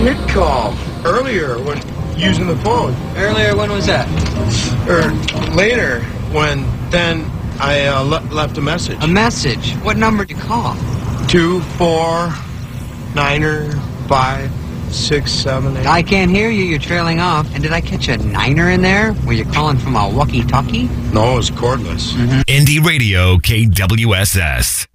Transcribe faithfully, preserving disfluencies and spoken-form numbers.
did call earlier when using the phone. Earlier, when was that? Or later, when then I uh, le left a message. A message? What number did you call? Two, four, niner, five, six, seven, eight. I can't hear you. You're trailing off. And did I catch a niner in there? Were you calling from a walkie-talkie? No, it was cordless. Mm-hmm. Indie Radio K W S S.